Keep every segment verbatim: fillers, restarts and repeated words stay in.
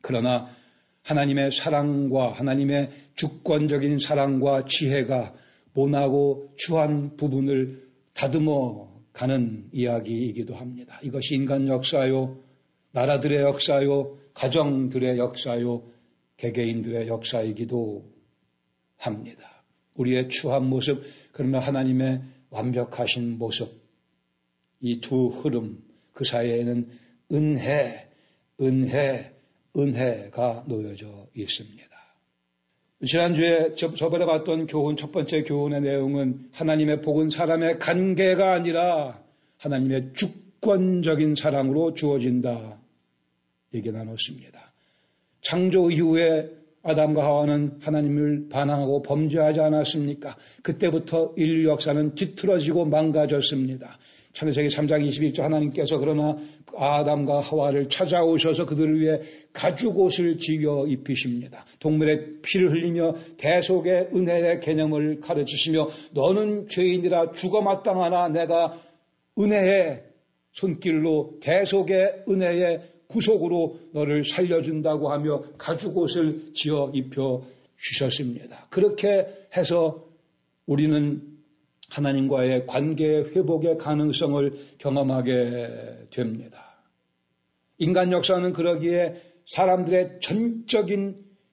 그러나 하나님의 사랑과 하나님의 주권적인 사랑과 지혜가 모나고 추한 부분을 다듬어 가는 이야기이기도 합니다. 이것이 인간 역사요, 나라들의 역사요, 가정들의 역사요, 개개인들의 역사이기도 합니다. 우리의 추한 모습, 그러나 하나님의 완벽하신 모습, 이 두 흐름, 그 사이에는 은혜, 은혜, 은혜가 놓여져 있습니다. 지난주에 저번에 봤던 교훈, 첫 번째 교훈의 내용은 하나님의 복은 사람의 관계가 아니라 하나님의 주권적인 사랑으로 주어진다 얘기 나눴습니다. 창조 이후에 아담과 하와는 하나님을 반항하고 범죄하지 않았습니까? 그때부터 인류 역사는 뒤틀어지고 망가졌습니다. 창세기 삼 장 이십일 절 하나님께서 그러나 아담과 하와를 찾아오셔서 그들을 위해 가죽옷을 지겨 입히십니다. 동물의 피를 흘리며 대속의 은혜의 개념을 가르치시며 너는 죄인이라 죽어 마땅하나 내가 은혜의 손길로 대속의 은혜의 구속으로 너를 살려준다고 하며 가죽옷을 지어 입혀 주셨습니다. 그렇게 해서 우리는 하나님과의 관계 회복의 가능성을 경험하게 됩니다. 인간 역사는 그러기에 사람들의 전적인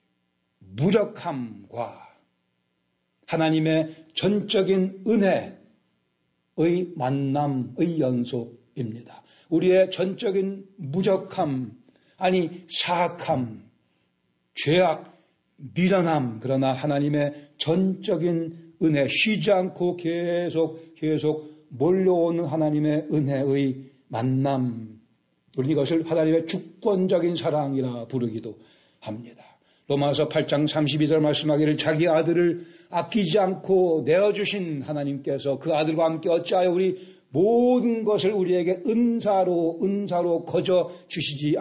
무력함과 하나님의 전적인 은혜의 만남의 연속입니다. 우리의 전적인 무력함, 아니 사악함, 죄악, 미련함, 그러나 하나님의 전적인 은혜, 쉬지 않고 계속 계속 몰려오는 하나님의 은혜의 만남, 우리는 이것을 하나님의 주권적인 사랑이라 부르기도 합니다. 로마서 팔 장 삼십이 절 말씀하기를 자기 아들을 아끼지 않고 내어주신 하나님께서 그 아들과 함께 어찌하여 우리 모든 것을 우리에게 은사로 은사로 거저 주시지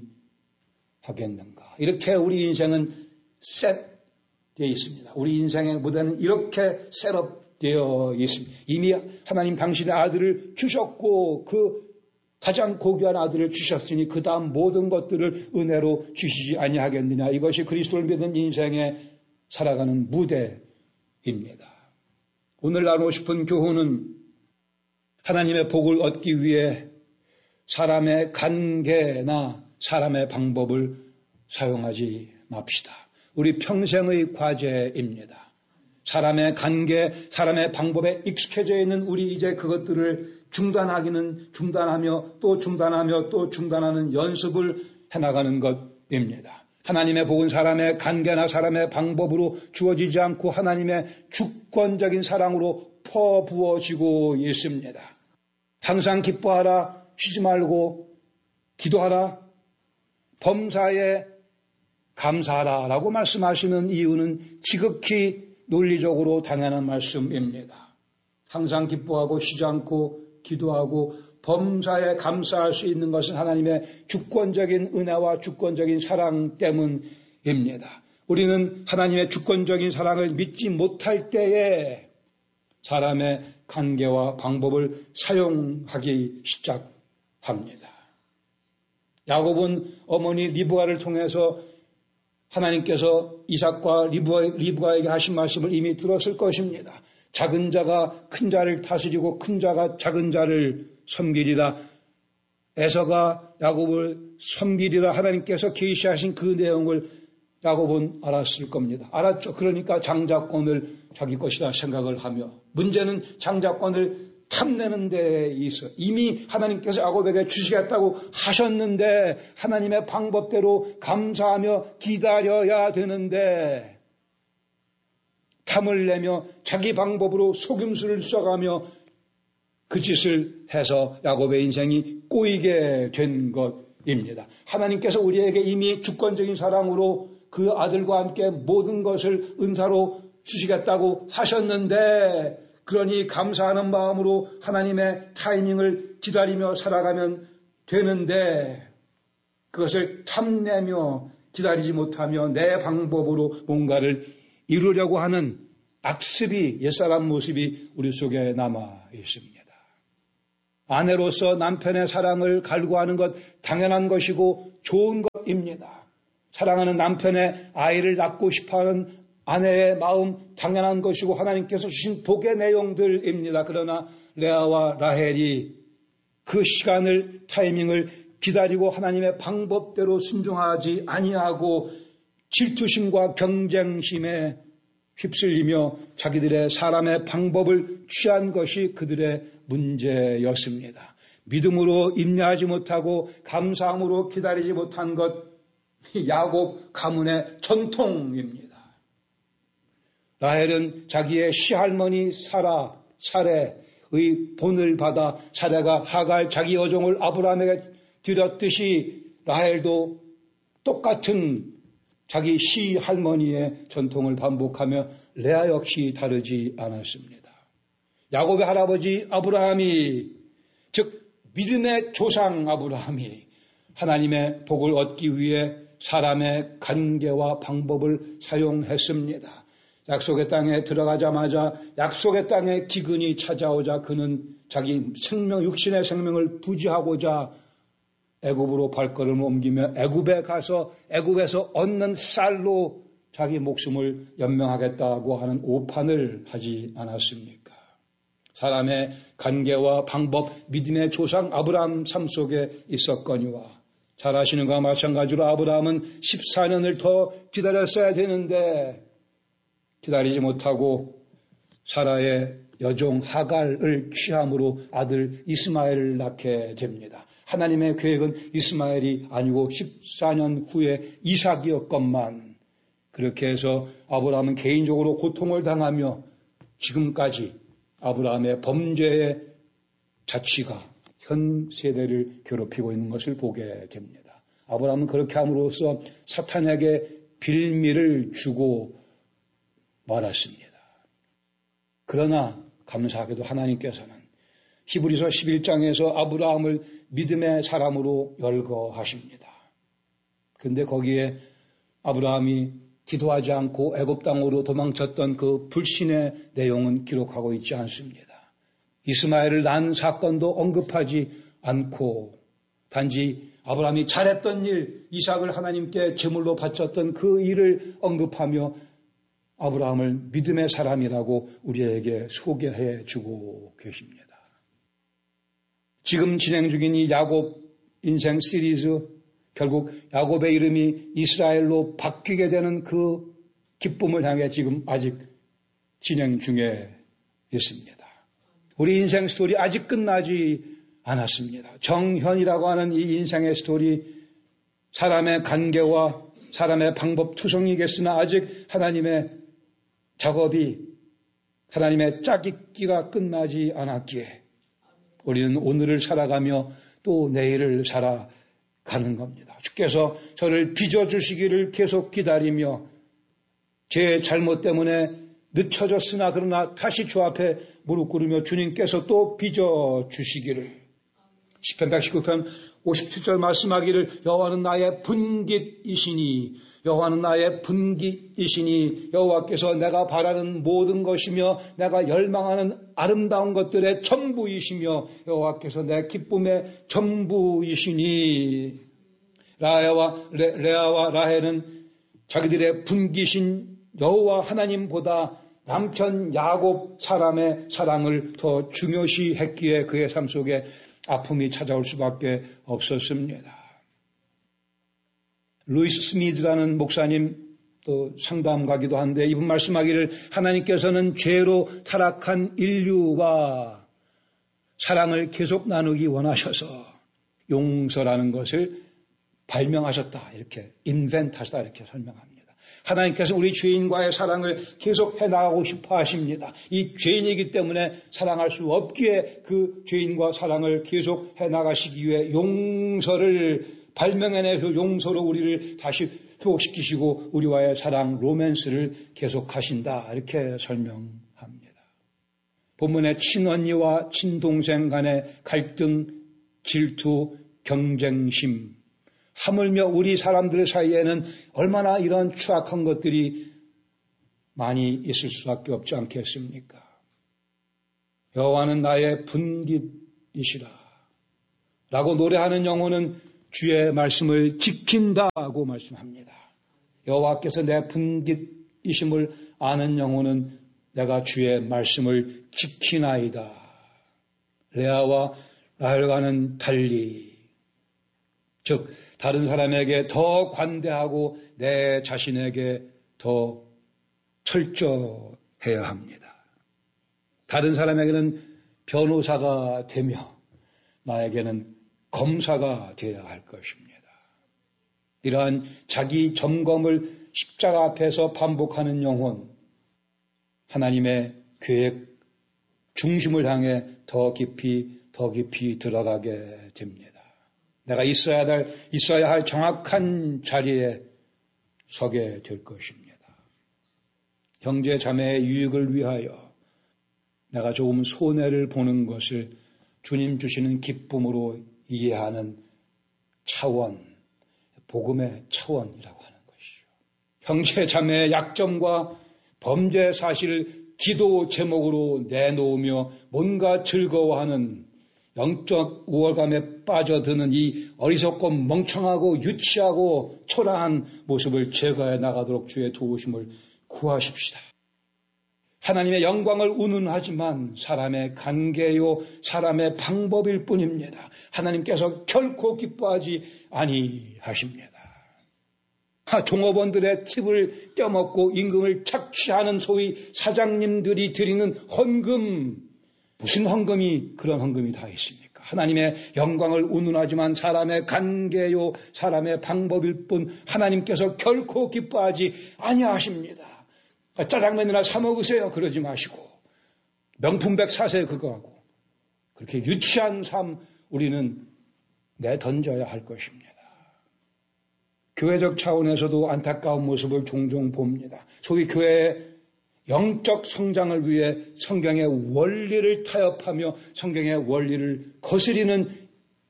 아니하겠는가. 이렇게 우리 인생은 셋 되어 있습니다. 우리 인생의 무대는 이렇게 셋업되어 있습니다. 이미 하나님 당신의 아들을 주셨고 그 가장 고귀한 아들을 주셨으니 그 다음 모든 것들을 은혜로 주시지 아니하겠느냐. 이것이 그리스도를 믿는 인생에 살아가는 무대입니다. 오늘 나누고 싶은 교훈은 하나님의 복을 얻기 위해 사람의 관계나 사람의 방법을 사용하지 맙시다. 우리 평생의 과제입니다. 사람의 관계, 사람의 방법에 익숙해져 있는 우리 이제 그것들을 중단하기는 중단하며 또 중단하며 또 중단하는 연습을 해나가는 것입니다. 하나님의 복은 사람의 관계나 사람의 방법으로 주어지지 않고 하나님의 주권적인 사랑으로 퍼부어지고 있습니다. 항상 기뻐하라, 쉬지 말고 기도하라, 범사에 감사하라 라고 말씀하시는 이유는 지극히 논리적으로 당연한 말씀입니다. 항상 기뻐하고 쉬지 않고 기도하고 범사에 감사할 수 있는 것은 하나님의 주권적인 은혜와 주권적인 사랑 때문입니다. 우리는 하나님의 주권적인 사랑을 믿지 못할 때에 사람의 관계와 방법을 사용하기 시작합니다. 야곱은 어머니 리브가를 통해서 하나님께서 이삭과 리브가에게 하신 말씀을 이미 들었을 것입니다. 작은 자가 큰 자를 다스리고 큰 자가 작은 자를 섬기리라. 에서가 야곱을 섬기리라 하나님께서 계시하신 그 내용을 야곱은 알았을 겁니다. 알았죠. 그러니까 장자권을 자기 것이라 생각을 하며 문제는 장자권을 탐내는 데에 있어. 이미 하나님께서 야곱에게 주시겠다고 하셨는데 하나님의 방법대로 감사하며 기다려야 되는데 탐을 내며 자기 방법으로 속임수를 써가며 그 짓을 해서 야곱의 인생이 꼬이게 된 것입니다. 하나님께서 우리에게 이미 주권적인 사랑으로 그 아들과 함께 모든 것을 은사로 주시겠다고 하셨는데 그러니 감사하는 마음으로 하나님의 타이밍을 기다리며 살아가면 되는데 그것을 탐내며 기다리지 못하며 내 방법으로 뭔가를 이루려고 하는 악습이 옛사람 모습이 우리 속에 남아 있습니다. 아내로서 남편의 사랑을 갈구하는 것 당연한 것이고 좋은 것입니다. 사랑하는 남편의 아이를 낳고 싶어하는 아내의 마음 당연한 것이고 하나님께서 주신 복의 내용들입니다. 그러나 레아와 라헬이 그 시간을 타이밍을 기다리고 하나님의 방법대로 순종하지 아니하고 질투심과 경쟁심에 휩쓸리며 자기들의 사람의 방법을 취한 것이 그들의 문제였습니다. 믿음으로 인내하지 못하고 감사함으로 기다리지 못한 것, 야곱 가문의 전통입니다. 라헬은 자기의 시할머니 사라, 사레의 본을 받아 사레가 하갈 자기 여종을 아브라함에게 드렸듯이 라헬도 똑같은 자기 시할머니의 전통을 반복하며 레아 역시 다르지 않았습니다. 야곱의 할아버지 아브라함이, 즉 믿음의 조상 아브라함이 하나님의 복을 얻기 위해 사람의 관계와 방법을 사용했습니다. 약속의 땅에 들어가자마자 약속의 땅에 기근이 찾아오자 그는 자기 생명, 육신의 생명을 부지하고자 애굽으로 발걸음을 옮기며 애굽에 가서 애굽에서 얻는 쌀로 자기 목숨을 연명하겠다고 하는 오판을 하지 않았습니까? 사람의 관계와 방법, 믿음의 조상 아브라함 삶 속에 있었거니와 잘 아시는 것과 마찬가지로 아브라함은 십사 년을 더 기다렸어야 되는데 기다리지 못하고 사라의 여종 하갈을 취함으로 아들 이스마엘을 낳게 됩니다. 하나님의 계획은 이스마엘이 아니고 십사 년 후에 이삭이었건만 그렇게 해서 아브라함은 개인적으로 고통을 당하며 지금까지 아브라함의 범죄의 자취가 현 세대를 괴롭히고 있는 것을 보게 됩니다. 아브라함은 그렇게 함으로써 사탄에게 빌미를 주고 말았습니다. 그러나 감사하게도 하나님께서는 히브리서 십일 장에서 아브라함을 믿음의 사람으로 열거하십니다. 그런데 거기에 아브라함이 기도하지 않고 애굽 땅으로 도망쳤던 그 불신의 내용은 기록하고 있지 않습니다. 이스마엘을 낳은 사건도 언급하지 않고 단지 아브라함이 잘했던 일, 이삭을 하나님께 제물로 바쳤던 그 일을 언급하며 아브라함을 믿음의 사람이라고 우리에게 소개해 주고 계십니다. 지금 진행 중인 이 야곱 인생 시리즈, 결국 야곱의 이름이 이스라엘로 바뀌게 되는 그 기쁨을 향해 지금 아직 진행 중에 있습니다. 우리 인생 스토리 아직 끝나지 않았습니다. 정현이라고 하는 이 인생의 스토리, 사람의 관계와 사람의 방법 투성이겠으나 아직 하나님의 작업이, 하나님의 짝짓기가 끝나지 않았기에 우리는 오늘을 살아가며 또 내일을 살아가는 겁니다. 주께서 저를 빚어주시기를 계속 기다리며 제 잘못 때문에 늦춰졌으나 그러나 다시 주 앞에 무릎 꿇으며 주님께서 또 빚어주시기를, 시편 백십구 편 오십칠 절 말씀하기를 여호와는 나의 분깃이시니 여호와는 나의 분깃이시니 여호와께서 내가 바라는 모든 것이며 내가 열망하는 아름다운 것들의 전부이시며 여호와께서 내 기쁨의 전부이시니. 라야와 레, 레아와 라헬은 자기들의 분깃인 여호와 하나님보다 남편 야곱 사람의 사랑을 더 중요시했기에 그의 삶 속에 아픔이 찾아올 수밖에 없었습니다. 루이스 스미즈라는 목사님 또 상담가기도 한데 이분 말씀하기를 하나님께서는 죄로 타락한 인류와 사랑을 계속 나누기 원하셔서 용서라는 것을 발명하셨다, 이렇게 인벤트하셨다 이렇게 설명합니다. 하나님께서 우리 죄인과의 사랑을 계속 해나가고 싶어 하십니다. 이 죄인이기 때문에 사랑할 수 없기에 그 죄인과 사랑을 계속 해나가시기 위해 용서를 발명해내서 용서로 우리를 다시 회복시키시고 우리와의 사랑 로맨스를 계속하신다, 이렇게 설명합니다. 본문의 친언니와 친동생 간의 갈등, 질투, 경쟁심, 하물며 우리 사람들 사이에는 얼마나 이런 추악한 것들이 많이 있을 수밖에 없지 않겠습니까? 여호와는 나의 분깃이시라 라고 노래하는 영혼은 주의 말씀을 지킨다고 말씀합니다. 여호와께서 내 분깃이심을 아는 영혼은 내가 주의 말씀을 지키나이다. 레아와 라헬과는 달리, 즉 다른 사람에게 더 관대하고 내 자신에게 더 철저해야 합니다. 다른 사람에게는 변호사가 되며 나에게는 검사가 되어야 할 것입니다. 이러한 자기 점검을 십자가 앞에서 반복하는 영혼, 하나님의 계획 중심을 향해 더 깊이 더 깊이 들어가게 됩니다. 내가 있어야 할, 있어야 할 정확한 자리에 서게 될 것입니다. 형제 자매의 유익을 위하여 내가 조금 손해를 보는 것을 주님 주시는 기쁨으로 이해하는 차원, 복음의 차원이라고 하는 것이죠. 형제 자매의 약점과 범죄 사실을 기도 제목으로 내놓으며 뭔가 즐거워하는 영적 우월감에 빠져드는 이 어리석고 멍청하고 유치하고 초라한 모습을 제거해 나가도록 주의 도우심을 구하십시다. 하나님의 영광을 운운하지만 사람의 관계요, 사람의 방법일 뿐입니다. 하나님께서 결코 기뻐하지 아니하십니다. 종업원들의 팁을 떼먹고 임금을 착취하는 소위 사장님들이 드리는 헌금, 무슨 헌금이 그런 헌금이 다 있습니까? 하나님의 영광을 운운하지만 사람의 관계요, 사람의 방법일 뿐 하나님께서 결코 기뻐하지 아니하십니다. 짜장면이나 사 먹으세요. 그러지 마시고 명품백 사세요. 그거 하고 그렇게 유치한 삶 우리는 내던져야 할 것입니다. 교회적 차원에서도 안타까운 모습을 종종 봅니다. 소위 교회의 영적 성장을 위해 성경의 원리를 타협하며 성경의 원리를 거스리는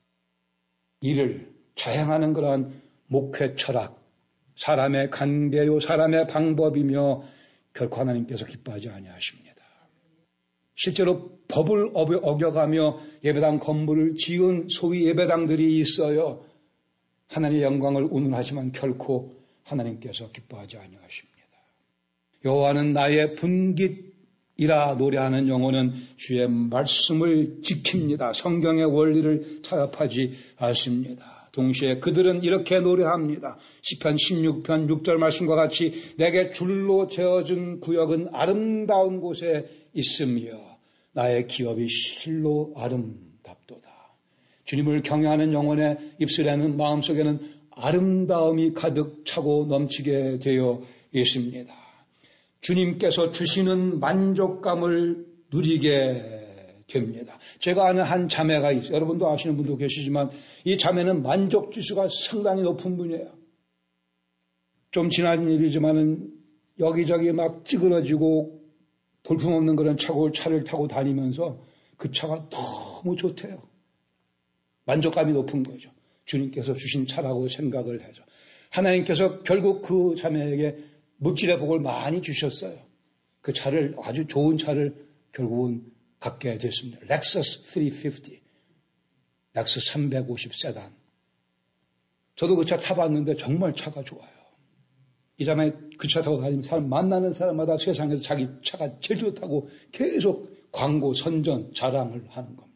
일을 자행하는 그러한 목회 철학, 사람의 관계요, 사람의 방법이며 결코 하나님께서 기뻐하지 아니하십니다. 실제로 법을 어겨가며 예배당 건물을 지은 소위 예배당들이 있어요. 하나님의 영광을 운운하지만 결코 하나님께서 기뻐하지 아니하십니다. 여호와는 나의 분깃이라 노래하는 영혼은 주의 말씀을 지킵니다. 성경의 원리를 타협하지 않습니다. 동시에 그들은 이렇게 노래합니다. 시편 십육 편 육 절 말씀과 같이 내게 줄로 재어준 구역은 아름다운 곳에 있으며 나의 기업이 실로 아름답도다. 주님을 경외하는 영혼의 입술에는 마음속에는 아름다움이 가득 차고 넘치게 되어 있습니다. 주님께서 주시는 만족감을 누리게 됩니다. 제가 아는 한 자매가 있어요. 여러분도 아시는 분도 계시지만 이 자매는 만족지수가 상당히 높은 분이에요. 좀 지난 일이지만은 여기저기 막 찌그러지고 볼품없는 그런 차고 차를 타고 다니면서 그 차가 너무 좋대요. 만족감이 높은 거죠. 주님께서 주신 차라고 생각을 해서. 하나님께서 결국 그 자매에게 물질의 복을 많이 주셨어요. 그 차를, 아주 좋은 차를 결국은 갖게 됐습니다. 렉서스 삼백오십, 렉서스 삼백오십 세단. 저도 그 차 타봤는데 정말 차가 좋아요. 이 자매 그 차 타고 다니면 사람 만나는 사람마다 세상에서 자기 차가 제일 좋다고 계속 광고, 선전, 자랑을 하는 겁니다.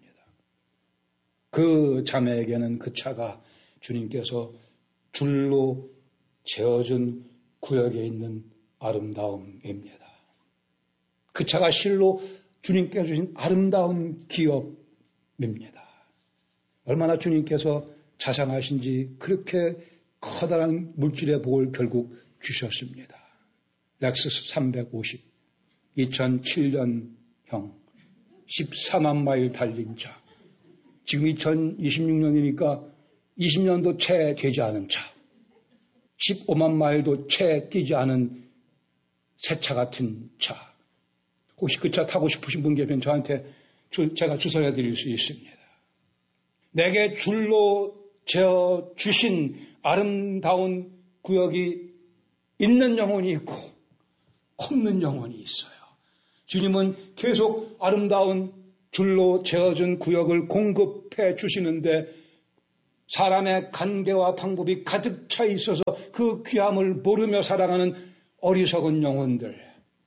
그 자매에게는 그 차가 주님께서 줄로 재어준 구역에 있는 아름다움입니다. 그 차가 실로 주님께서 주신 아름다운 기업입니다. 얼마나 주님께서 자상하신지 그렇게 커다란 물질의 복을 결국 주셨습니다. 렉서스 삼백오십, 이천칠 년형, 십사만 마일 달린 차. 지금 이천이십육 년이니까 이십 년도 채 되지 않은 차. 십오만 마일도 채 뛰지 않은 새 차 같은 차. 혹시 그 차 타고 싶으신 분 계시면 저한테 주, 제가 주선해 드릴 수 있습니다. 내게 줄로 재어 주신 아름다운 구역이 있는 영혼이 있고 없는 영혼이 있어요. 주님은 계속 아름다운 줄로 재어준 구역을 공급해 주시는데 사람의 관계와 방법이 가득 차 있어서 그 귀함을 모르며 살아가는 어리석은 영혼들.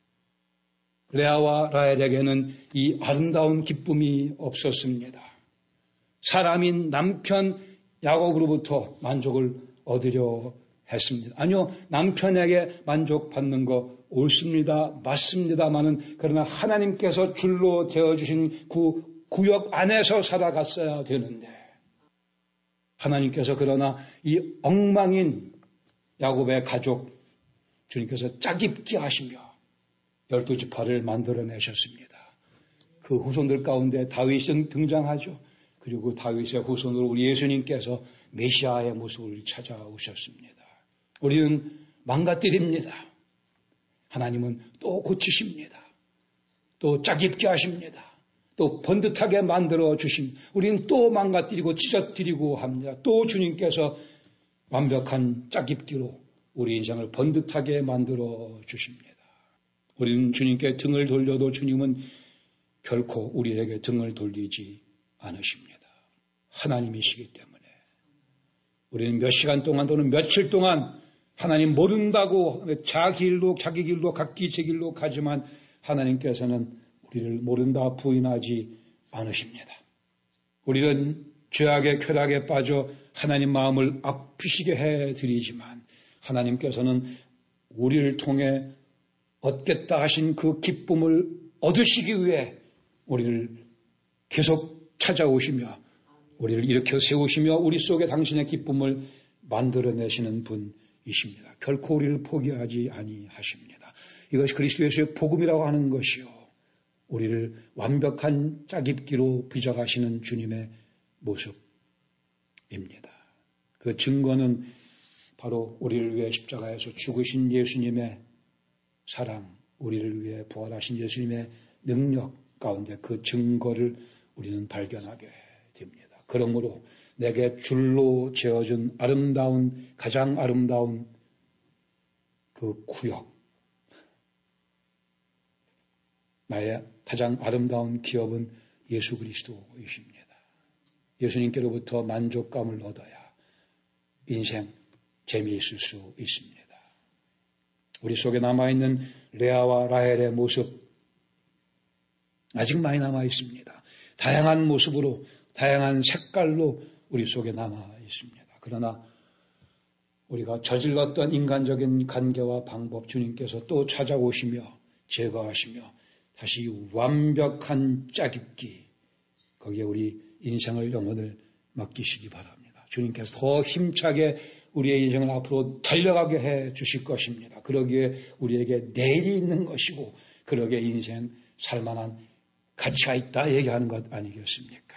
레아와 라헬에게는 이 아름다운 기쁨이 없었습니다. 사람인 남편 야곱으로부터 만족을 얻으려 했습니다. 아니요, 남편에게 만족받는 거 옳습니다. 맞습니다만은 그러나 하나님께서 줄로 되어주신 그 구역 안에서 살아갔어야 되는데 하나님께서 그러나 이 엉망인 야곱의 가족 주님께서 짝입게 하시며 열두 지파를 만들어내셨습니다. 그 후손들 가운데 다윗은 등장하죠. 그리고 다윗의 후손으로 우리 예수님께서 메시아의 모습을 찾아오셨습니다. 우리는 망가뜨립니다. 하나님은 또 고치십니다. 또 짝입게 하십니다. 또 번듯하게 만들어 주십니다. 우리는 또 망가뜨리고 찢어뜨리고 합니다. 또 주님께서 완벽한 짝입기로 우리 인생을 번듯하게 만들어 주십니다. 우리는 주님께 등을 돌려도 주님은 결코 우리에게 등을 돌리지 않으십니다. 하나님이시기 때문에 우리는 몇 시간 동안 또는 며칠 동안 하나님 모른다고 자기 길로 자기 길로 각기 제 길로 가지만 하나님께서는 우리를 모른다 부인하지 않으십니다. 우리는 죄악의 쾌락에 빠져 하나님 마음을 아프시게 해드리지만 하나님께서는 우리를 통해 얻겠다 하신 그 기쁨을 얻으시기 위해 우리를 계속 찾아오시며 우리를 일으켜 세우시며 우리 속에 당신의 기쁨을 만들어내시는 분이십니다. 결코 우리를 포기하지 아니하십니다. 이것이 그리스도 예수의 복음이라고 하는 것이요. 우리를 완벽한 짝입기로 빚어가시는 주님의 모습입니다. 그 증거는 바로 우리를 위해 십자가에서 죽으신 예수님의 사랑, 우리를 위해 부활하신 예수님의 능력 가운데 그 증거를 우리는 발견하게 됩니다. 그러므로 내게 줄로 재어준 아름다운, 가장 아름다운 그 구역, 나의 가장 아름다운 기업은 예수 그리스도이십니다. 예수님께로부터 만족감을 얻어야 인생 재미있을 수 있습니다. 우리 속에 남아있는 레아와 라헬의 모습 아직 많이 남아있습니다. 다양한 모습으로 다양한 색깔로 우리 속에 남아있습니다. 그러나 우리가 저질렀던 인간적인 관계와 방법 주님께서 또 찾아오시며 제거하시며 다시 완벽한 짝입기 거기에 우리 인생을 영혼을 맡기시기 바랍니다. 주님께서 더 힘차게 우리의 인생을 앞으로 달려가게 해 주실 것입니다. 그러기에 우리에게 내일이 있는 것이고 그러기에 인생 살만한 가치가 있다 얘기하는 것 아니겠습니까?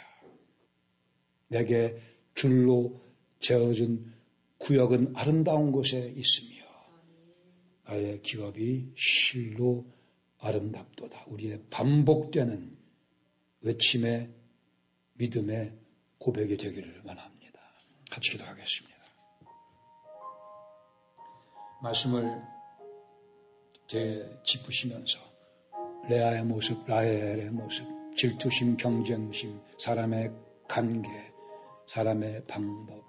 내게 줄로 재어준 구역은 아름다운 곳에 있으며 나의 기업이 실로 아름답도다. 우리의 반복되는 외침의 믿음의 고백이 되기를 원합니다. 같이 기도하겠습니다. 말씀을 되짚으시면서 레아의 모습, 라헬의 모습, 질투심, 경쟁심, 사람의 관계, 사람의 방법.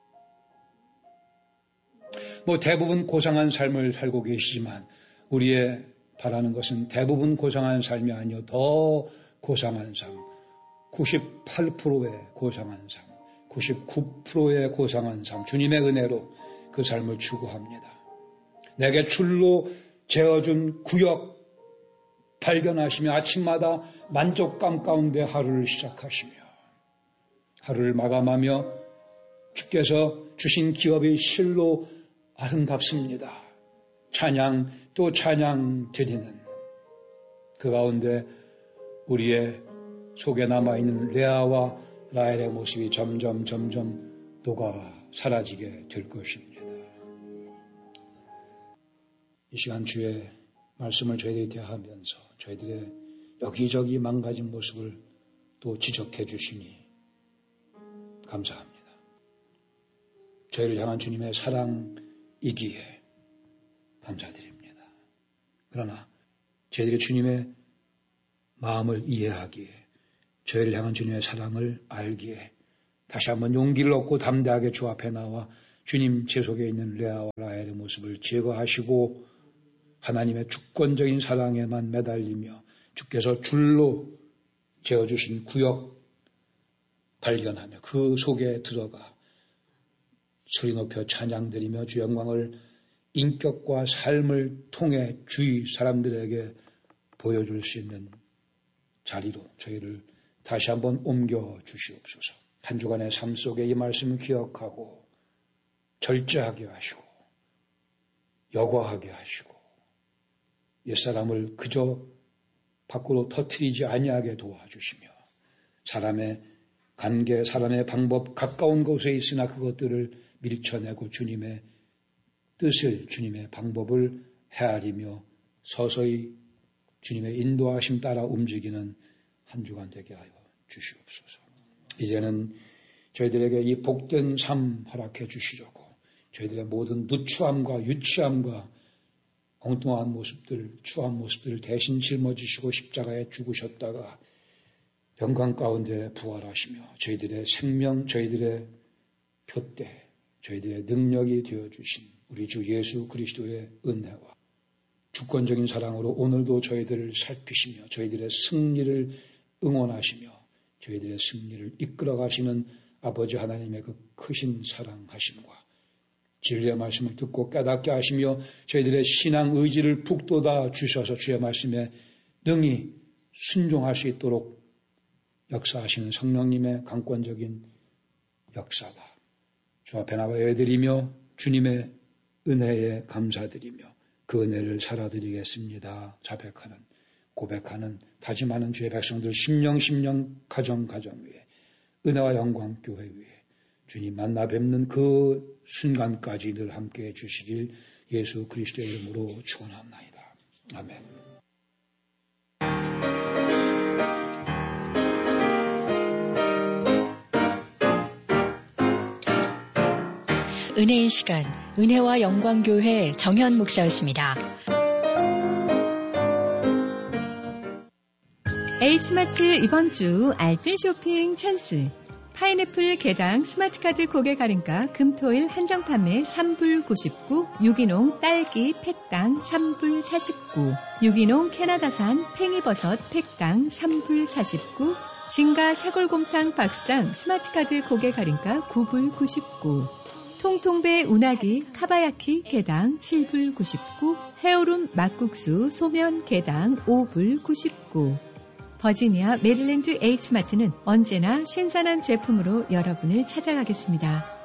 뭐 대부분 고상한 삶을 살고 계시지만 우리의 바라는 것은 대부분 고상한 삶이 아니요 더 고상한 삶, 구십팔 퍼센트의 고상한 삶, 구십구 퍼센트의 고상한 삶, 주님의 은혜로 그 삶을 추구합니다. 내게 줄로 재어준 구역 발견하시며 아침마다 만족감 가운데 하루를 시작하시며 하루를 마감하며 주께서 주신 기업이 실로 아름답습니다. 찬양 또 찬양 드리는 그 가운데 우리의 속에 남아있는 레아와 라헬의 모습이 점점 점점 녹아 사라지게 될 것입니다. 이 시간 주의 말씀을 저희들이 대하면서 저희들의 여기저기 망가진 모습을 또 지적해 주시니 감사합니다. 저희를 향한 주님의 사랑이기에 감사드립니다. 그러나 저희들이 주님의 마음을 이해하기에 저희를 향한 주님의 사랑을 알기에 다시 한번 용기를 얻고 담대하게 주 앞에 나와 주님 제 속에 있는 레아와 라헬의 모습을 제거하시고 하나님의 주권적인 사랑에만 매달리며 주께서 줄로 재어주신 구역 발견하며 그 속에 들어가 소리 높여 찬양드리며 주 영광을 인격과 삶을 통해 주위 사람들에게 보여줄 수 있는 자리로 저희를 다시 한번 옮겨 주시옵소서. 한 주간의 삶 속에 이 말씀을 기억하고 절제하게 하시고 여과하게 하시고 옛사람을 그저 밖으로 터뜨리지 아니하게 도와주시며 사람의 관계, 사람의 방법 가까운 곳에 있으나 그것들을 밀쳐내고 주님의 뜻을, 주님의 방법을 헤아리며 서서히 주님의 인도하심 따라 움직이는 한 주간 되게 하여 주시옵소서. 이제는 저희들에게 이 복된 삶 허락해 주시려고 저희들의 모든 누추함과 유치함과 엉뚱한 모습들, 추한 모습들을 대신 짊어지시고 십자가에 죽으셨다가 영광 가운데 부활하시며 저희들의 생명, 저희들의 표대, 저희들의 능력이 되어주신 우리 주 예수 그리스도의 은혜와 주권적인 사랑으로 오늘도 저희들을 살피시며 저희들의 승리를 응원하시며 저희들의 승리를 이끌어 가시는 아버지 하나님의 그 크신 사랑하심과 진리의 말씀을 듣고 깨닫게 하시며 저희들의 신앙 의지를 북돋아 주셔서 주의 말씀에 능히 순종할 수 있도록 역사하시는 성령님의 강권적인 역사가 주 앞에 나와 예드리며 주님의 은혜에 감사드리며 그 은혜를 살아드리겠습니다. 자백하는, 고백하는, 다짐하는 주의 백성들 심령 심령 가정 가정 위에 은혜와 영광 교회 위에 주님 만나 뵙는 그 순간까지 늘 함께해 주시길 예수 그리스도의 이름으로 축원합나이다. 아멘. 은혜의 시간, 은혜와 영광교회 정현 목사였습니다. H마트 이번 주 알뜰 쇼핑 찬스. 파인애플 개당 스마트카드 고객 할인가 금토일 한정 판매 삼 불 구십구, 유기농 딸기 팩당 삼 불 사십구, 유기농 캐나다산 팽이버섯 팩당 삼 불 사십구, 진가 사골곰탕 박스당 스마트카드 고객 할인가 구 불 구십구, 통통배 운하기 카바야키 개당 칠 불 구십구, 헤어룸 막국수 소면 개당 오 불 구십구. 버지니아 메릴랜드 H마트는 언제나 신선한 제품으로 여러분을 찾아가겠습니다.